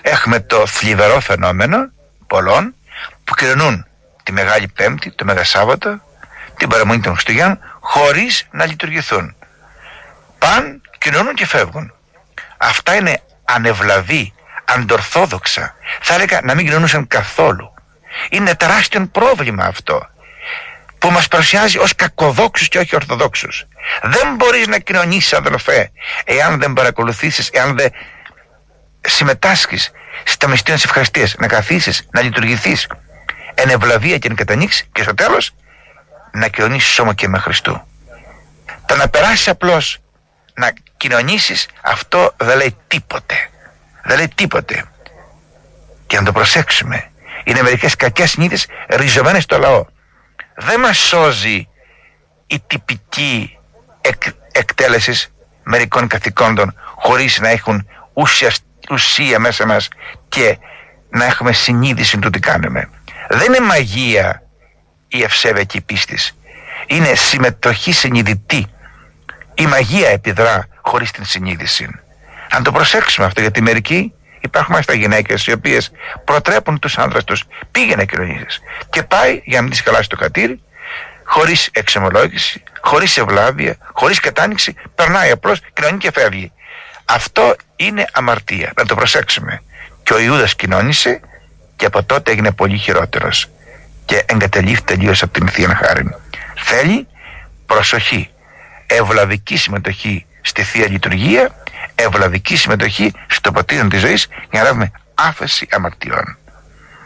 έχουμε το θλιβερό φαινόμενο πολλών που κοινωνούν τη Μεγάλη Πέμπτη, το Μέγα Σάββατο, την παραμονή των Χριστουγέννων, χωρίς να λειτουργηθούν. Παν, κοινωνούν και φεύγουν. Αυτά είναι ανευλαβή, αντορθόδοξα. Θα έλεγα να μην κοινωνούσαν καθόλου. Είναι τεράστιο πρόβλημα αυτό, που μας παρουσιάζει ως κακοδόξους και όχι ορθοδόξους. Δεν μπορείς να κοινωνήσεις, αδελφέ, εάν δεν παρακολουθήσεις, εάν δεν συμμετάσχεις στα μυστήρια της ευχαριστίας, να καθίσεις, να λειτουργηθείς εν ευλαβία και εν κατανοίξη, και στο τέλος να κοινωνήσεις σώμα και με Χριστού. Το να περάσεις απλώς να κοινωνήσεις, αυτό δεν λέει τίποτε. Δεν λέει τίποτε. Και να το προσέξουμε, είναι μερικές κακές συνήθειες ριζωμένες στο λαό. Δεν μας σώζει η τυπική εκτέλεση μερικών καθηκόντων χωρίς να έχουν ουσία μέσα μας και να έχουμε συνείδηση του τι κάνουμε. Δεν είναι μαγεία η ευσέβεια και η πίστης. Είναι συμμετοχή συνειδητή. Η μαγεία επιδρά χωρίς την συνείδηση. Αν το προσέξουμε αυτό, γιατί μερικοί υπάρχουν μάλιστα γυναίκες οι οποίες προτρέπουν τους άνδρες τους, πήγαινε κοινωνήσεις, και πάει για να μην της χαλάσει το χατήρι, χωρίς εξομολόγηση, χωρίς ευλάβεια, χωρίς κατάνοιξη, περνάει απλώς, κοινωνεί και φεύγει. Αυτό είναι αμαρτία, να το προσέξουμε. Και ο Ιούδας κοινώνησε και από τότε έγινε πολύ χειρότερος και εγκαταλείφθη τελείως από την Θεία Χάριν. Θέλει προσοχή, ευλαβική συμμετοχή στη Θεία Λειτουργία, ευλαβική συμμετοχή στο ποτήρι της ζωής, για να λάβουμε άφεση αμαρτιών.